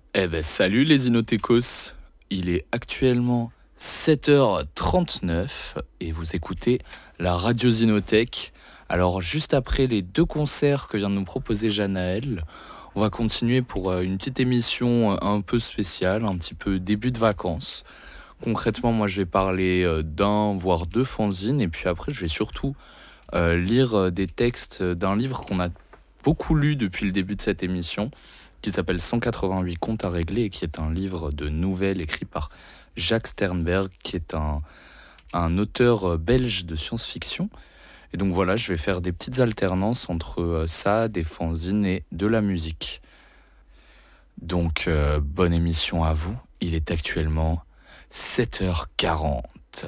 Eh ben salut les Inotécos, il est actuellement 7h39 et vous écoutez la Radio Zinothèque. Alors juste après les deux concerts que vient de nous proposer Janaël, on va continuer pour une petite émission un peu spéciale, un petit peu début de vacances. Concrètement, moi je vais parler d'un voire deux fanzines et puis après je vais surtout lire des textes d'un livre qu'on a beaucoup lu depuis le début de cette émission, qui s'appelle 188 comptes à régler et qui est un livre de nouvelles écrit par Jacques Sternberg, qui est un auteur belge de science-fiction. Et donc voilà, je vais faire des petites alternances entre ça, des fanzines et de la musique. Donc bonne émission à vous, il est actuellement 7h40.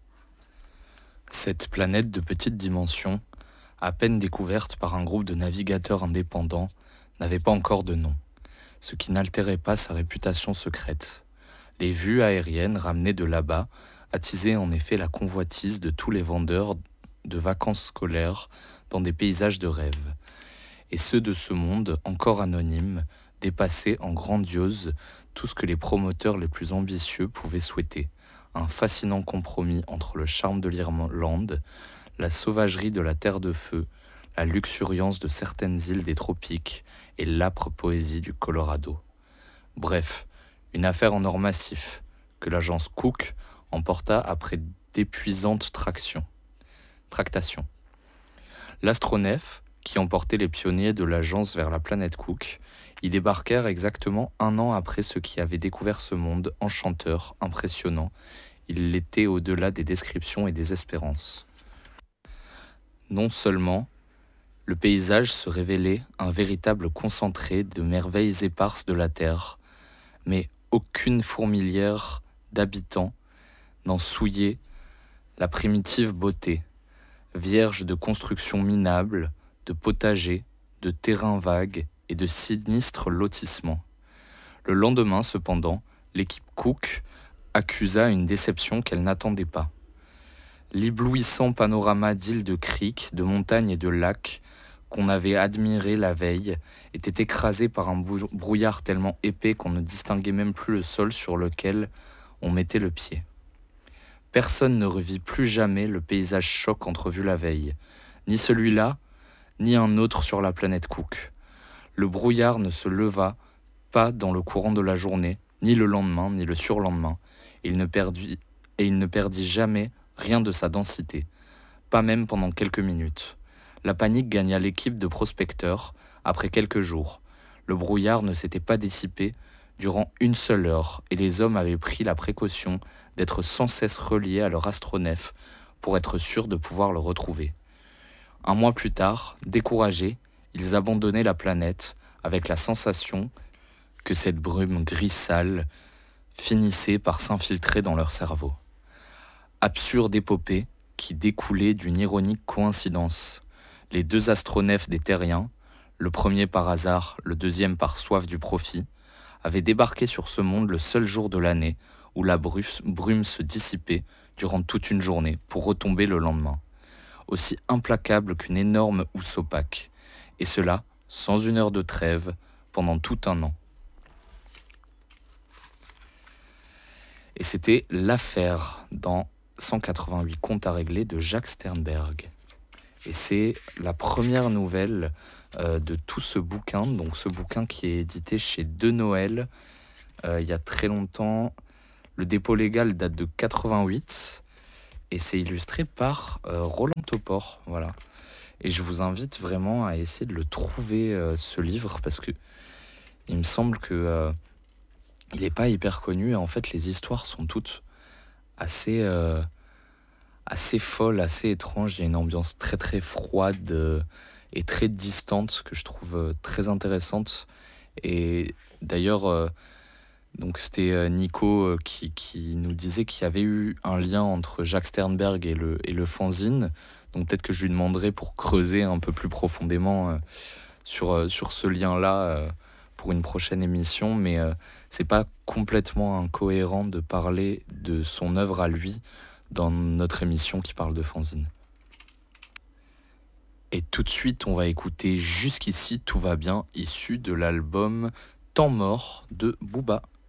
Cette planète de petite dimension, à peine découverte par un groupe de navigateurs indépendants, n'avait pas encore de nom, ce qui n'altérait pas sa réputation secrète. Les vues aériennes ramenées de là-bas attisaient en effet la convoitise de tous les vendeurs de vacances scolaires dans des paysages de rêve. Et ceux de ce monde, encore anonymes, dépassaient en grandiose tout ce que les promoteurs les plus ambitieux pouvaient souhaiter. Un fascinant compromis entre le charme de l'Irlande, la sauvagerie de la terre de feu, la luxuriance de certaines îles des tropiques et l'âpre poésie du Colorado. Bref, une affaire en or massif que l'agence Cook emporta après d'épuisantes tractations. L'astronef, qui emportait les pionniers de l'agence vers la planète Cook, y débarquèrent exactement un an après ceux qui avaient découvert ce monde enchanteur, impressionnant. Il l'était au-delà des descriptions et des espérances. Non seulement le paysage se révélait un véritable concentré de merveilles éparses de la terre, mais aucune fourmilière d'habitants n'en souillait la primitive beauté, vierge de constructions minables, de potagers, de terrains vagues et de sinistres lotissements. Le lendemain, cependant, l'équipe Cook accusa une déception qu'elle n'attendait pas. L'éblouissant panorama d'îles de criques, de montagnes et de lacs qu'on avait admiré la veille était écrasé par un brouillard tellement épais qu'on ne distinguait même plus le sol sur lequel on mettait le pied. Personne ne revit plus jamais le paysage choc entrevu la veille, ni celui-là, ni un autre sur la planète Cook. Le brouillard ne se leva pas dans le courant de la journée, ni le lendemain, ni le surlendemain, et il ne perdit jamais rien de sa densité, pas même pendant quelques minutes. La panique gagna l'équipe de prospecteurs après quelques jours. Le brouillard ne s'était pas dissipé durant une seule heure et les hommes avaient pris la précaution d'être sans cesse reliés à leur astronef pour être sûrs de pouvoir le retrouver. Un mois plus tard, découragés, ils abandonnaient la planète avec la sensation que cette brume gris sale finissait par s'infiltrer dans leur cerveau. Absurde épopée qui découlait d'une ironique coïncidence. Les deux astronefs des terriens, le premier par hasard, le deuxième par soif du profit, avaient débarqué sur ce monde le seul jour de l'année où la brume se dissipait durant toute une journée pour retomber le lendemain, aussi implacable qu'une énorme housse opaque, et cela sans une heure de trêve pendant tout un an. Et c'était l'affaire dans 188 comptes à régler de Jacques Sternberg. Et c'est la première nouvelle de tout ce bouquin, donc ce bouquin qui est édité chez De Noël il y a très longtemps. Le dépôt légal date de 88 et c'est illustré par Roland Topor, voilà. Et je vous invite vraiment à essayer de le trouver, ce livre, parce que il me semble que il n'est pas hyper connu. Et en fait, les histoires sont toutes assez folles, assez étranges. Il y a une ambiance très très froide et très distante que je trouve très intéressante. Et d'ailleurs, donc c'était Nico qui nous disait qu'il y avait eu un lien entre Jacques Sternberg et le fanzine. Donc peut-être que je lui demanderai pour creuser un peu plus profondément sur ce lien-là pour une prochaine émission. Mais c'est pas complètement incohérent de parler de son œuvre à lui dans notre émission qui parle de fanzine. Et tout de suite, on va écouter Jusqu'ici tout va bien, issu de l'album Temps mort de Booba.